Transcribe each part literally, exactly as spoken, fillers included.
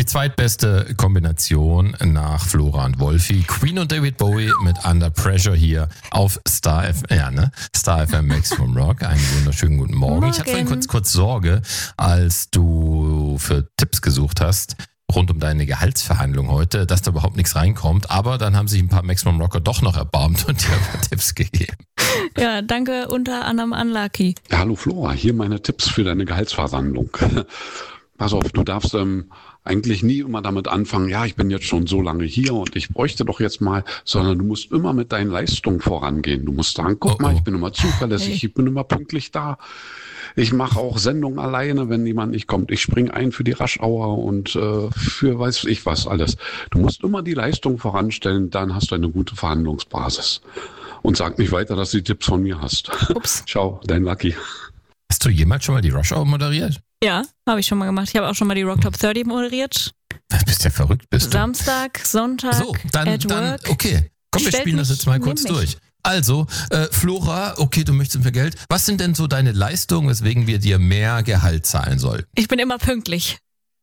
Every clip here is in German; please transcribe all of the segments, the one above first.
zweitbeste Kombination nach Flora und Wolfi. Queen und David Bowie mit Under Pressure hier auf Star F M, ja, ne? Star F M Maximum Rock. Einen wunderschönen guten Morgen. Morgen. Ich hatte vorhin kurz, kurz Sorge, als du für Tipps gesucht hast, rund um deine Gehaltsverhandlung heute, dass da überhaupt nichts reinkommt. Aber dann haben sich ein paar Maximum Rocker doch noch erbarmt und dir ein paar Tipps gegeben. Ja, danke unter anderem an Lucky. Ja, hallo Flora, hier meine Tipps für deine Gehaltsverhandlung. Pass auf, du darfst ähm, eigentlich nie immer damit anfangen, ja, ich bin jetzt schon so lange hier und ich bräuchte doch jetzt mal, sondern du musst immer mit deinen Leistungen vorangehen. Du musst sagen, guck Oh, mal, oh. ich bin immer zuverlässig, ich bin immer pünktlich da. Ich mache auch Sendungen alleine, wenn jemand nicht kommt. Ich springe ein für die Raschauer und äh, für weiß ich was alles. Du musst immer die Leistung voranstellen, dann hast du eine gute Verhandlungsbasis. Und sag nicht weiter, dass du die Tipps von mir hast. Ups. Ciao, dein Lucky. Hast du jemals schon mal die Rush Hour moderiert? Ja, habe ich schon mal gemacht. Ich habe auch schon mal die Rock Top dreißig moderiert. Bist ja verrückt, bist du. Samstag, Sonntag, So, dann, at dann work. okay. Komm, wir Stellt spielen das mich, jetzt mal nimm kurz mich. durch. Also, äh, Flora, okay, du möchtest mehr Geld. Was sind denn so deine Leistungen, weswegen wir dir mehr Gehalt zahlen sollten? Ich bin immer pünktlich.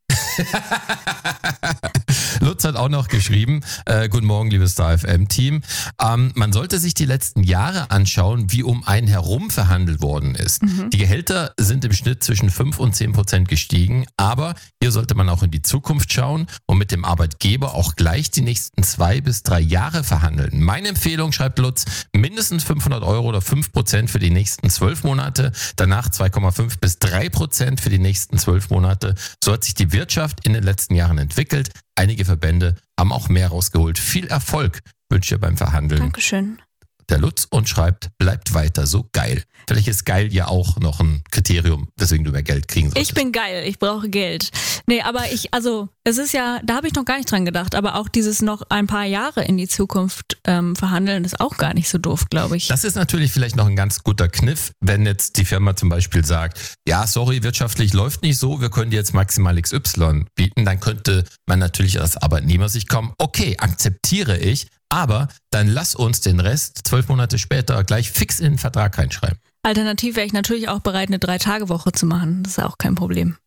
Lutz hat auch noch geschrieben, äh, guten Morgen, liebes Star F M-Team. Ähm, man sollte sich die letzten Jahre anschauen, wie um einen herum verhandelt worden ist. Mhm. Die Gehälter sind im Schnitt zwischen fünf und zehn Prozent gestiegen, aber hier sollte man auch in die Zukunft schauen und mit dem Arbeitgeber auch gleich die nächsten zwei bis drei Jahre verhandeln. Meine Empfehlung, schreibt Lutz, mindestens fünfhundert Euro oder fünf Prozent für die nächsten zwölf Monate, danach zwei Komma fünf bis drei Prozent für die nächsten zwölf Monate. So hat sich die Wirtschaft in den letzten Jahren entwickelt. Einige Verbände haben auch mehr rausgeholt. Viel Erfolg wünsche ich beim Verhandeln. Dankeschön. Der Lutz und schreibt, bleibt weiter so geil. Vielleicht ist geil ja auch noch ein Kriterium, weswegen du mehr Geld kriegen solltest. Ich bin geil, ich brauche Geld. Nee, aber ich, also, es ist ja, da habe ich noch gar nicht dran gedacht, aber auch dieses noch ein paar Jahre in die Zukunft ähm, verhandeln, ist auch gar nicht so doof, glaube ich. Das ist natürlich vielleicht noch ein ganz guter Kniff, wenn jetzt die Firma zum Beispiel sagt, ja, sorry, wirtschaftlich läuft nicht so, wir können dir jetzt maximal X Y bieten, dann könnte man natürlich als Arbeitnehmer sich kommen, okay, akzeptiere ich, aber dann lass uns den Rest zwölf Monate später gleich fix in den Vertrag reinschreiben. Alternativ wäre ich natürlich auch bereit, eine Drei-Tage-Woche zu machen. Das ist auch kein Problem.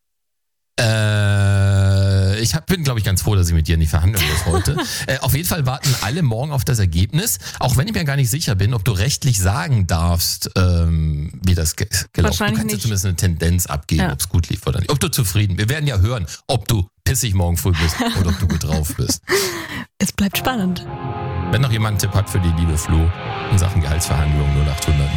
Äh, ich hab, bin, glaube ich, ganz froh, dass ich mit dir in die Verhandlung muss heute. äh, auf jeden Fall warten alle morgen auf das Ergebnis, auch wenn ich mir gar nicht sicher bin, ob du rechtlich sagen darfst, ähm, wie das ge- gelaufen ist. Du Wahrscheinlich kannst ja nicht. zumindest eine Tendenz abgeben, Ja. ob es gut lief oder nicht. Ob du zufrieden bist. Wir werden ja hören, ob du pissig morgen früh bist oder ob du gut drauf bist. Es bleibt spannend. Wenn noch jemand einen Tipp hat für die liebe Flo in Sachen Gehaltsverhandlungen null acht hundert